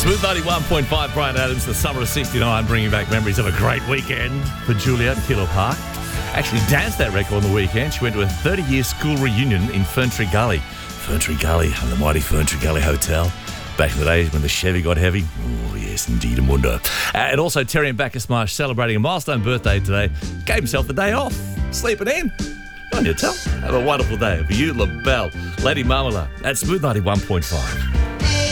Smooth 91.5, Brian Adams, the summer of 69, bringing back memories of a great weekend for Julia at Kilo Park. Actually danced that record on the weekend. She went to a 30-year school reunion in Ferntree Gully. Ferntree Gully and the mighty Ferntree Gully Hotel. Back in the days when the Chevy got heavy. Oh, yes, indeed, and wonder. And also Terry and Bacchus Marsh celebrating a milestone birthday today. Gave himself the day off. Sleeping in. On you tell. Have a wonderful day. For you, LaBelle, Lady Marmalade at Smooth 91.5.